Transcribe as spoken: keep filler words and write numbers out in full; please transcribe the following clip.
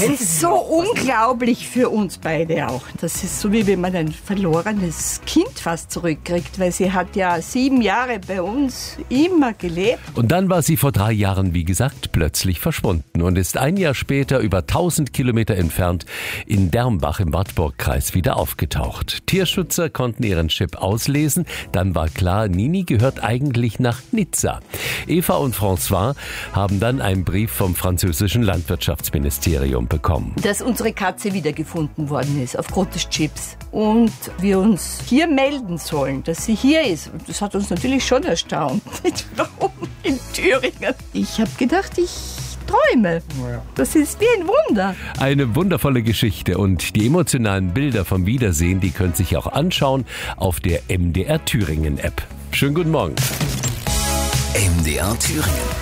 Das ist so unglaublich für uns beide auch. Das ist so, wie wenn man ein verlorenes Kind fast zurückkriegt, weil sie hat ja sieben Jahre bei uns immer gelebt. Und dann war sie vor drei Jahren, wie gesagt, plötzlich verschwunden und ist ein Jahr später über tausend Kilometer entfernt in Dermbach im Wartburgkreis wieder aufgetaucht. Tierschützer konnten ihren Chip auslesen. Dann war klar, Nini gehört eigentlich nach Nizza. Eva und François haben dann einen Brief vom französischen Landwirtschaftsministerium bekommen. Dass unsere Katze wiedergefunden worden ist aufgrund des Chips und wir uns hier melden sollen, dass sie hier ist. Das hat uns natürlich schon erstaunt. Warum in Thüringen? Ich habe gedacht, ich träume. Das ist wie ein Wunder. Eine wundervolle Geschichte und die emotionalen Bilder vom Wiedersehen, die können sich auch anschauen auf der M D R Thüringen App. Schönen guten Morgen. M D R Thüringen.